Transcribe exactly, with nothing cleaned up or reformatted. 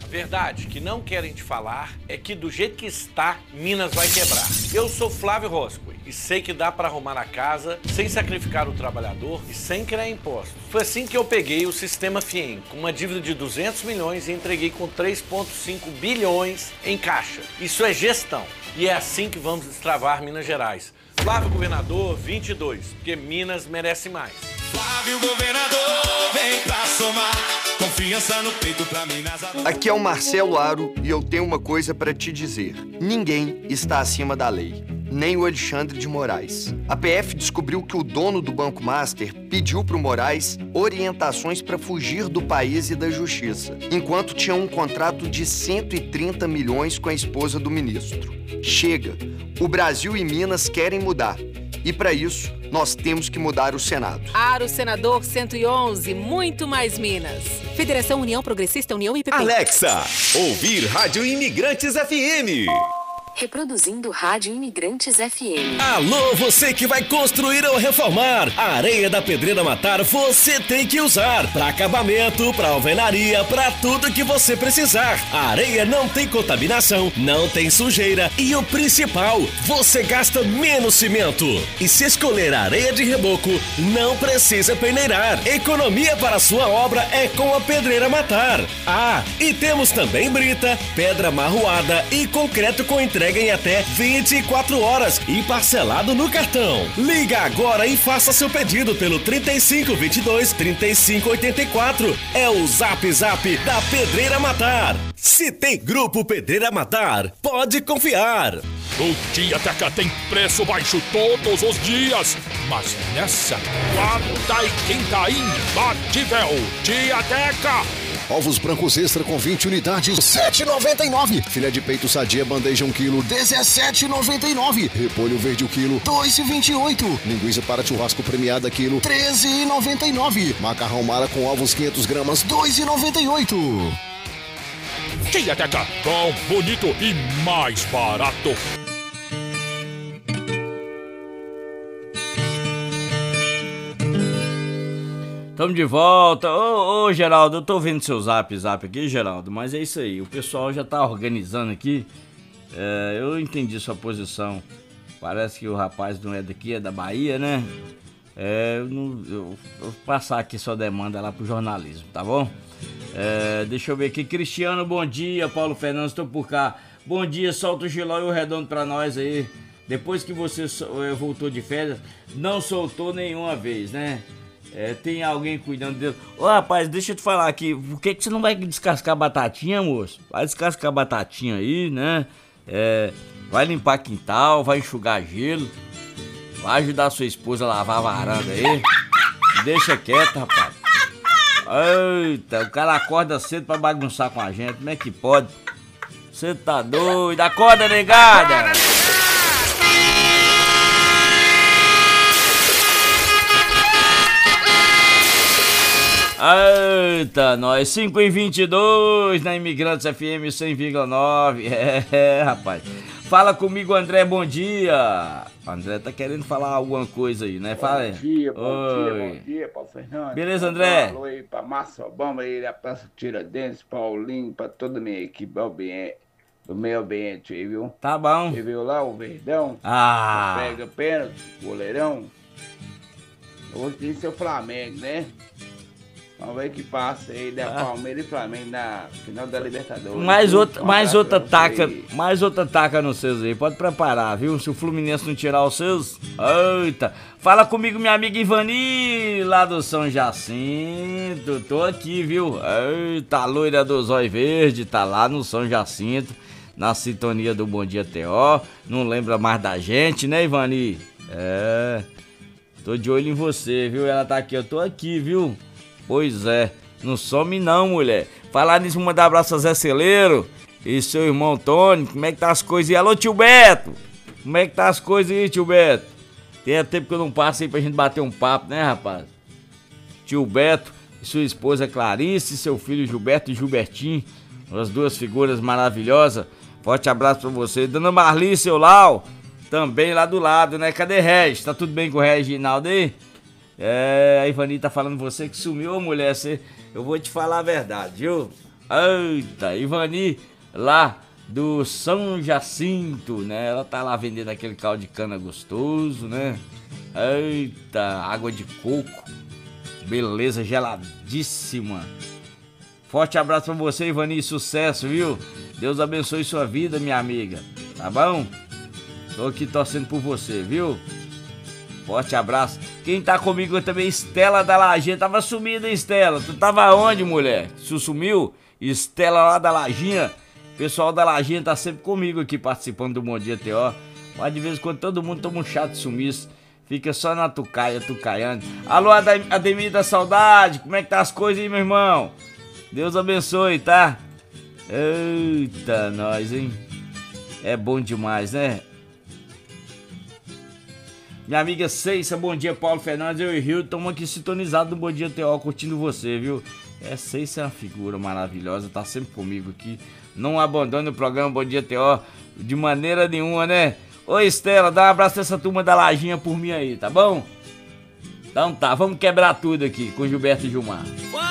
Verdade que não querem te falar é que do jeito que está, Minas vai quebrar. Eu sou Flávio Roscoe e sei que dá para arrumar a casa sem sacrificar o trabalhador e sem criar impostos. Foi assim que eu peguei o Sistema Fiem, com uma dívida de duzentos milhões e entreguei com três vírgula cinco bilhões em caixa. Isso é gestão e é assim que vamos destravar Minas Gerais. Flávio Governador vinte e dois, porque Minas merece mais. Flávio Governador, vem pra somar, confiança no peito pra Minas. Aqui é o Marcelo Aro e eu tenho uma coisa pra te dizer. Ninguém está acima da lei, nem o Alexandre de Moraes. A P F descobriu que o dono do Banco Master pediu pro Moraes orientações para fugir do país e da justiça, enquanto tinha um contrato de cento e trinta milhões com a esposa do ministro. Chega! O Brasil e Minas querem mudar. E para isso, nós temos que mudar o Senado. Aro Senador cento e onze, muito mais Minas. Federação União Progressista, União I P P. Alexa, ouvir Rádio Imigrantes F M. Reproduzindo Rádio Imigrantes F M. Alô, você que vai construir ou reformar. A areia da Pedreira Matar você tem que usar. Para acabamento, para alvenaria, para tudo que você precisar. A areia não tem contaminação, não tem sujeira e o principal, você gasta menos cimento. E se escolher a areia de reboco, não precisa peneirar. Economia para sua obra é com a Pedreira Matar. Ah, e temos também brita, pedra marroada e concreto com entrega em até vinte e quatro horas e parcelado no cartão. Liga agora e faça seu pedido pelo trinta e cinco, vinte e dois, trinta e cinco, oitenta e quatro. É o Zap Zap da Pedreira Matar. Se tem Grupo Pedreira Matar, pode confiar. O Tiateca tem preço baixo todos os dias, mas nessa quarta e quinta imbatível. Tiateca! Ovos brancos extra com vinte unidades, sete reais e noventa e nove centavos. Filé de peito sadia bandeja um quilo, dezessete reais e noventa e nove centavos. Repolho verde um quilo, dois reais e vinte e oito centavos. Linguiça para churrasco premiada quilo, treze reais e noventa e nove centavos. Macarrão mara com ovos quinhentas gramas, dois reais e noventa e oito centavos. Tiateca, bom, bonito e mais barato. Tamo de volta. Ô, ô, Geraldo, eu tô vendo seu zap zap aqui, Geraldo, mas é isso aí. O pessoal já tá organizando aqui. É, eu entendi sua posição. Parece que o rapaz não é daqui, é da Bahia, né? É, eu, não, eu, eu vou passar aqui sua demanda lá pro jornalismo, tá bom? É, deixa eu ver aqui. Cristiano, bom dia. Paulo Fernandes, tô por cá. Bom dia, solta o Giló e o Redondo pra nós aí. Depois que você voltou de férias, não soltou nenhuma vez, né? É, tem alguém cuidando dele. Ô rapaz, deixa eu te falar aqui. Por que, que você não vai descascar batatinha, moço? Vai descascar batatinha aí, né? É, vai limpar quintal, vai enxugar gelo. Vai ajudar a sua esposa a lavar a varanda aí. Deixa quieto, rapaz. Eita, o cara acorda cedo pra bagunçar com a gente. Como é que pode? Você tá doido? Acorda, negada! Eita, nós, cinco e vinte e dois na Imigrantes F M cem vírgula nove. É, é, rapaz. Fala comigo, André, bom dia. O André tá querendo falar alguma coisa aí, né? Fala. Bom dia, bom Oi. dia, bom dia, Paulo Fernandes. Beleza, André? Alô aí pra Márcio Obama, aí da Praça Tiradentes, Paulinho, pra toda a minha equipe do meio ambiente aí, viu? Tá bom. Você viu lá o Verdão? Ah. Pega pênalti, goleirão. Hoje tem seu Flamengo, né? Vamos ver que passa aí da ah. Palmeiras e Flamengo na final da Libertadores. Mais outra, mais outra taca, mais outra taca nos seus aí. Pode preparar, viu? Se o Fluminense não tirar os seus. Eita! Fala comigo, minha amiga Ivani, lá do São Jacinto. Tô aqui, viu? Eita, a loira do Zóio Verde, tá lá no São Jacinto, na sintonia do Bom Dia T O. Não lembra mais da gente, né, Ivani? É. Tô de olho em você, viu? Ela tá aqui, eu tô aqui, viu? Pois é, não some não, mulher. Falar nisso, mandar abraço a Zé Celeiro e seu irmão Tony. Como é que tá as coisas aí? Alô, tio Beto! Como é que tá as coisas aí, tio Beto? Tem tempo que eu não passo aí pra gente bater um papo, né, rapaz? Tio Beto e sua esposa Clarice, seu filho Gilberto e Gilbertinho, as duas figuras maravilhosas. Forte abraço pra você. Dona Marli, seu Lau, também lá do lado, né? Cadê Regis? Tá tudo bem com o Reginaldo aí? É, a Ivani tá falando você que sumiu, mulher. Você, eu vou te falar a verdade, viu? Eita, Ivani lá do São Jacinto, né? Ela tá lá vendendo aquele caldo de cana gostoso, né? Eita, água de coco. Beleza, geladíssima. Forte abraço pra você, Ivani, sucesso, viu? Deus abençoe sua vida, minha amiga, tá bom? Tô aqui torcendo por você, viu? Forte abraço. Quem tá comigo também, Estela da Lajinha. Tava sumida, Estela. Tu tava onde, mulher? Tu sumiu? Estela lá da Lajinha. Pessoal da Lajinha tá sempre comigo aqui participando do Bom Dia T O. Mas de vez em quando todo mundo toma um chato de sumiço. Fica só na tucaia, tucaiando. Alô, Ademir da Saudade. Como é que tá as coisas aí, meu irmão? Deus abençoe, tá? Eita, nós, hein? É bom demais, né? Minha amiga Ceissa, bom dia, Paulo Fernandes. Eu e Rio estamos aqui sintonizados no Bom Dia T O, curtindo você, viu? É, Ceissa é uma figura maravilhosa, tá sempre comigo aqui. Não abandone o programa Bom Dia T O de maneira nenhuma, né? Ô, Estela, dá um abraço nessa turma da Lajinha por mim aí, tá bom? Então tá, vamos quebrar tudo aqui com Gilberto e Gilmar.